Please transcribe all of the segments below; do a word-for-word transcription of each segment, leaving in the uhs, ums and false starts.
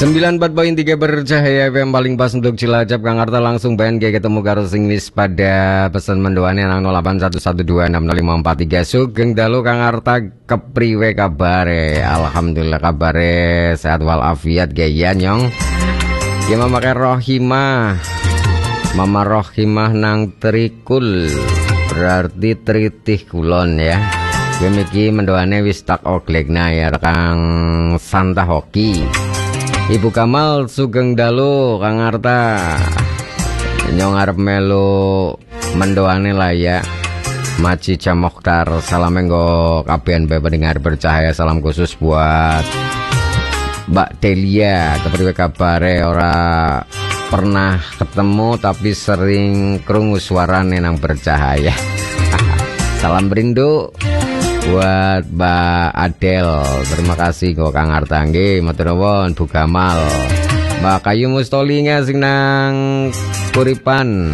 sembilan puluh empat poin tiga bercahaya F M paling pas untuk Cilacap Kang Arta langsung Ben kayak ketemu karo sing wis pada pesan mendoane nang nol delapan satu satu dua enam nol lima empat tiga Sugeng dalu Kang Arta kepriwe kabare. Alhamdulillah kabare sehat walafiat gaya nyong. Ya Mama Rohimah Mama Rohimah nang Trikul berarti tritih kulon ya. Gue miki mendoane wis tak oglekna ya Kang Santa Hoki. Ibu Kamal Sugeng dalu Kang Arta nyong arep melu mendoane lah ya. Maci Camoktar salam enggo kabehan bae pendengar bercahaya, salam khusus buat Mbak Delia kepriwe kabare, ora pernah ketemu tapi sering krungu suarane nang bercahaya. Salam berindu buat Mbak Adel, terima kasih kok Kang Arta nggih, matur nuwun Bu Gamal. Mbak Kayu Mustolinga sing nang Kuripan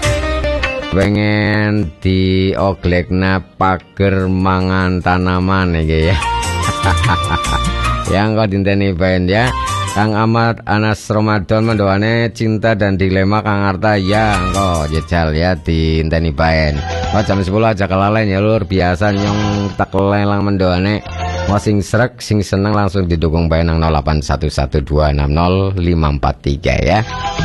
pengen dioglekna pager mangan tanaman iki ya. Yang kok dinteni baen ya. Kang Ahmad Anas Ramadan mendoane cinta dan dilema Kang Arta ya engko jejal ya dinteni baen. Oh, jam sepuluh aja kelalen ya lur, biasa nyong tak lelang mendoane mau sing srek sing seneng langsung didukung bae nang nol delapan satu satu dua enam nol lima empat tiga ya.